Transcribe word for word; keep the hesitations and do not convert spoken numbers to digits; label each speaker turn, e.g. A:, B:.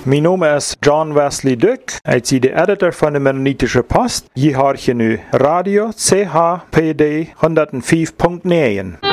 A: Mein Name ist John Wesley Duck. Ich bin der Editor von der Mennonitische Post. Hier habe ich nu Radio C H P D honderdvijf Punkt negen.